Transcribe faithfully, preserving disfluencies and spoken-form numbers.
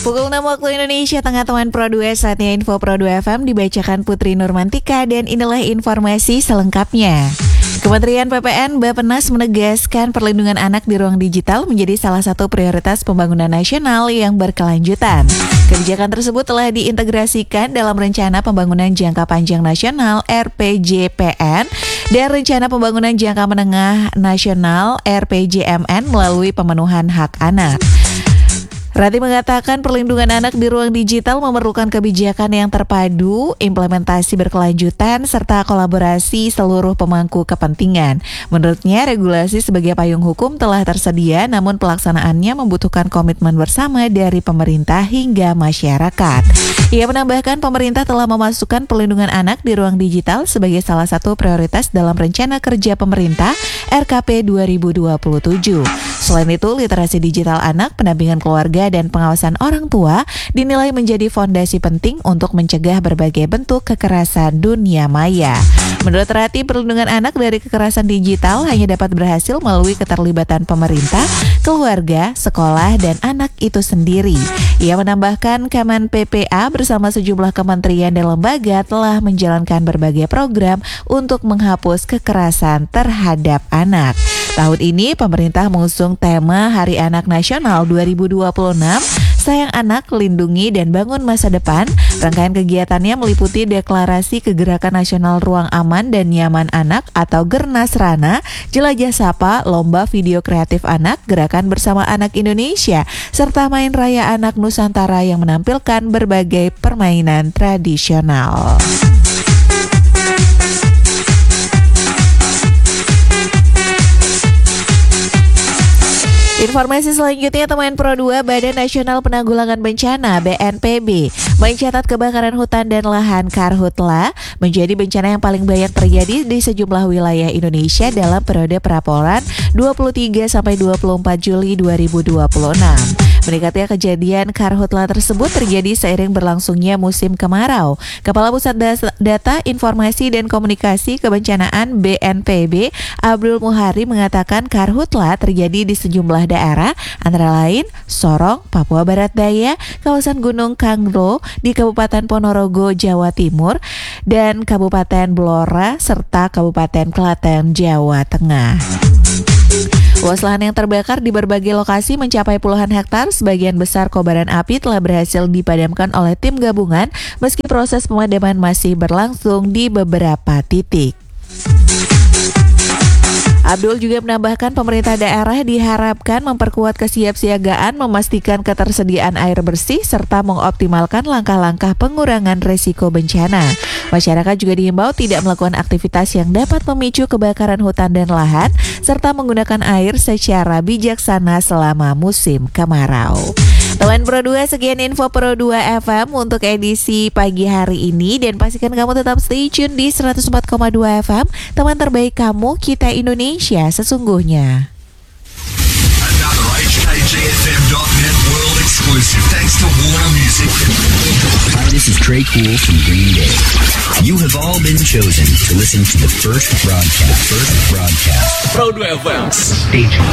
Pukul enam waktu Indonesia Tengah, teman Pro dua, saatnya Info Pro dua F M dibacakan Putri Nurmantika dan inilah informasi selengkapnya. Kementerian P P N Bappenas menegaskan perlindungan anak di ruang digital menjadi salah satu prioritas pembangunan nasional yang berkelanjutan. Kebijakan tersebut telah diintegrasikan dalam Rencana Pembangunan Jangka Panjang Nasional R P J P N dan Rencana Pembangunan Jangka Menengah Nasional R P J M N melalui pemenuhan hak anak. Rati mengatakan perlindungan anak di ruang digital memerlukan kebijakan yang terpadu, implementasi berkelanjutan, serta kolaborasi seluruh pemangku kepentingan. Menurutnya, regulasi sebagai payung hukum telah tersedia, namun pelaksanaannya membutuhkan komitmen bersama dari pemerintah hingga masyarakat. Ia menambahkan pemerintah telah memasukkan perlindungan anak di ruang digital sebagai salah satu prioritas dalam Rencana Kerja Pemerintah R K P dua ribu dua puluh tujuh. Selain itu, literasi digital anak, pendampingan keluarga, dan pengawasan orang tua dinilai menjadi fondasi penting untuk mencegah berbagai bentuk kekerasan dunia maya. Menurut Rati, perlindungan anak dari kekerasan digital hanya dapat berhasil melalui keterlibatan pemerintah, keluarga, sekolah, dan anak itu sendiri. Ia menambahkan Kemen P P A bersama sejumlah kementerian dan lembaga telah menjalankan berbagai program untuk menghapus kekerasan terhadap anak. Tahun ini, pemerintah mengusung tema Hari Anak Nasional dua ribu dua puluh enam, Sayang Anak, Lindungi dan Bangun Masa Depan. Rangkaian kegiatannya meliputi deklarasi Kegerakan Nasional Ruang Aman dan Nyaman Anak atau Gernasrana, Jelajah Sapa, Lomba Video Kreatif Anak, Gerakan Bersama Anak Indonesia, serta Main Raya Anak Nusantara yang menampilkan berbagai permainan tradisional. Informasi selanjutnya, teman Pro dua, Badan Nasional Penanggulangan Bencana B N P B mencatat kebakaran hutan dan lahan karhutla menjadi bencana yang paling banyak terjadi di sejumlah wilayah Indonesia dalam periode pelaporan dua puluh tiga sampai dua puluh empat Juli dua ribu dua puluh enam. Meningkatnya kejadian karhutla tersebut terjadi seiring berlangsungnya musim kemarau. Kepala Pusat Data, Informasi dan Komunikasi Kebencanaan B N P B, Abdul Muhari, mengatakan karhutla terjadi di sejumlah daerah, antara lain Sorong, Papua Barat Daya, kawasan Gunung Kangro di Kabupaten Ponorogo, Jawa Timur, dan Kabupaten Blora, serta Kabupaten Klaten, Jawa Tengah. Luas lahan yang terbakar di berbagai lokasi mencapai puluhan hektar. Sebagian besar kobaran api telah berhasil dipadamkan oleh tim gabungan, meski proses pemadaman masih berlangsung di beberapa titik. Abdul juga menambahkan pemerintah daerah diharapkan memperkuat kesiapsiagaan, memastikan ketersediaan air bersih, serta mengoptimalkan langkah-langkah pengurangan risiko bencana. Masyarakat juga diimbau tidak melakukan aktivitas yang dapat memicu kebakaran hutan dan lahan, serta menggunakan air secara bijaksana selama musim kemarau. Teman Pro dua, sekian Info Pro dua F M untuk edisi pagi hari ini, dan pastikan kamu tetap stay tune di seratus empat koma dua F M, teman terbaik kamu, kita Indonesia sesungguhnya. Another H K G F M dot net world exclusive thanks to Warner Music. Hi, this is Trey Cool from Green Day. You have all been chosen to listen to the first broadcast. First broadcast. Pro dua F M. Stay tuned.